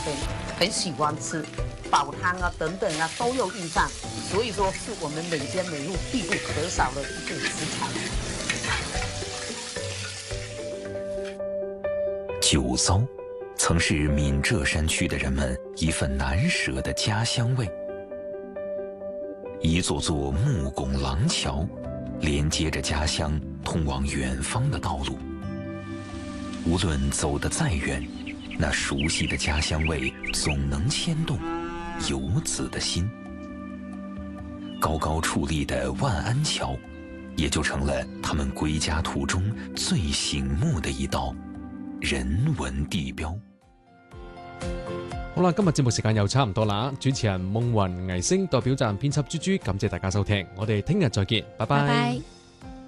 很喜欢吃，煲汤啊等等啊都有用上，所以说是我们每间每户必不可少的一种食材。 酒糟曾是闽浙山区的人们一份难舍的家乡味。一座座木拱廊桥，连接着家乡通往远方的道路。无论走得再远，那熟悉的家乡味总能牵动游子的心。高高矗立的万安桥，也就成了他们归家途中最醒目的一道人文地標。 好啦，今日節目時間又差唔多啦。主持人夢雲、倪星代表站編輯豬豬，感謝大家收聽，我哋聽日再見，拜拜。